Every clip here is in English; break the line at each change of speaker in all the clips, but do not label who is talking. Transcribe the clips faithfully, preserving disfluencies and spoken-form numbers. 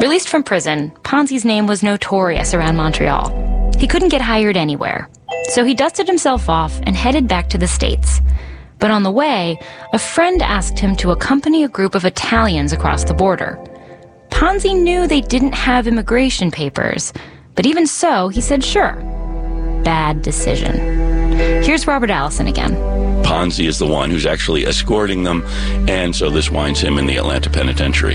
Released from prison, Ponzi's name was notorious around Montreal. He couldn't get hired anywhere, so he dusted himself off and headed back to the States. But on the way, a friend asked him to accompany a group of Italians across the border. Ponzi knew they didn't have immigration papers, but even so, he said sure. Bad decision. Here's Robert Allison again.
Ponzi is the one who's actually escorting them, and so this winds him in the Atlanta penitentiary.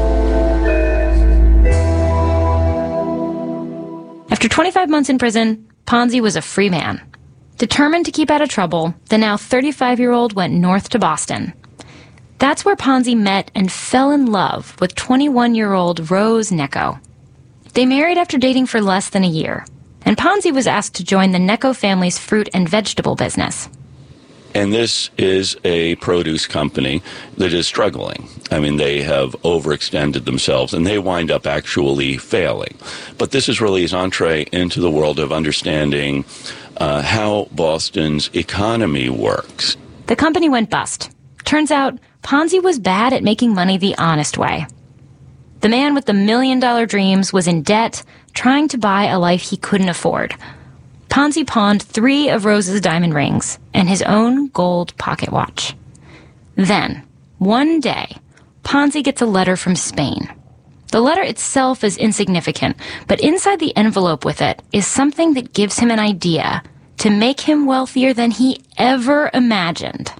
After twenty-five months in prison, Ponzi was a free man. Determined to keep out of trouble, the now thirty-five-year-old went north to Boston. That's where Ponzi met and fell in love with twenty-one-year-old Rose Necco. They married after dating for less than a year, and Ponzi was asked to join the Necco family's fruit and vegetable business.
And this is a produce company that is struggling. I mean, they have overextended themselves, and they wind up actually failing. But this is really his entree into the world of understanding uh, how Boston's economy works.
The company went bust. Turns out, Ponzi was bad at making money the honest way. The man with the million-dollar dreams was in debt, trying to buy a life he couldn't afford. Ponzi pawned three of Rose's diamond rings and his own gold pocket watch. Then, one day, Ponzi gets a letter from Spain. The letter itself is insignificant, but inside the envelope with it is something that gives him an idea to make him wealthier than he ever imagined.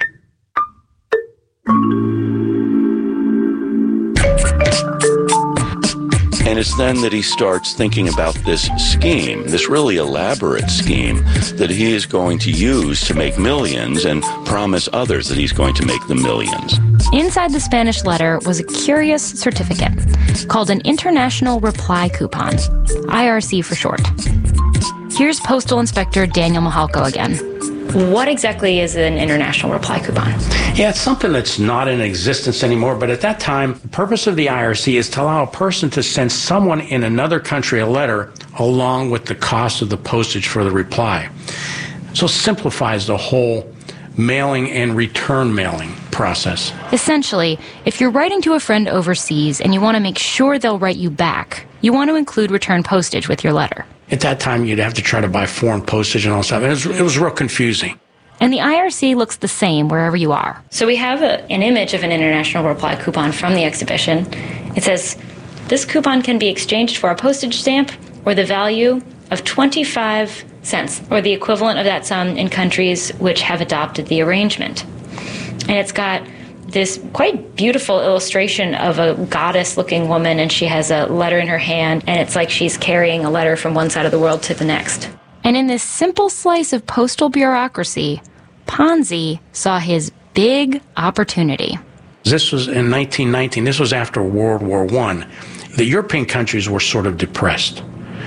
And it's then that he starts thinking about this scheme, this really elaborate scheme that he is going to use to make millions and promise others that he's going to make the millions.
Inside the Spanish letter was a curious certificate called an International Reply Coupon, I R C for short. Here's Postal Inspector Daniel Mahalko again. What exactly is an International Reply Coupon?
Yeah, it's something that's not in existence anymore, but at that time, the purpose of the I R C is to allow a person to send someone in another country a letter along with the cost of the postage for the reply. So it simplifies the whole mailing and return mailing process.
Essentially, if you're writing to a friend overseas and you want to make sure they'll write you back, you want to include return postage with your letter.
At that time, you'd have to try to buy foreign postage and all stuff. It was, it was real confusing.
And the I R C looks the same wherever you are. So we have a, an image of an International Reply Coupon from the exhibition. It says, this coupon can be exchanged for a postage stamp or the value of twenty-five cents, or the equivalent of that sum in countries which have adopted the arrangement. And it's got this quite beautiful illustration of a goddess-looking woman, and she has a letter in her hand, and it's like she's carrying a letter from one side of the world to the next. And in this simple slice of postal bureaucracy, Ponzi saw his big opportunity.
This was in nineteen nineteen. This was after World War One. The European countries were sort of depressed.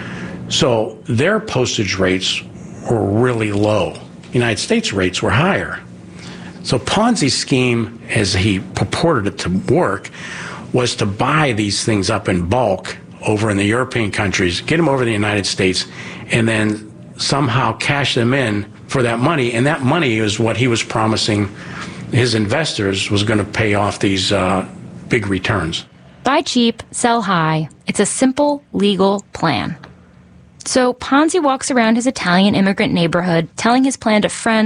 So their postage rates were really low. United States rates were higher. So Ponzi's scheme, as he purported it to work, was to buy these things up in bulk over in the European countries, get them over to the United States, and then somehow cash them in for that money. And that money is what he was promising his investors was going to pay off these uh, big returns.
Buy cheap, sell high. It's a simple, legal plan. So Ponzi walks around his Italian immigrant neighborhood telling his plan to friends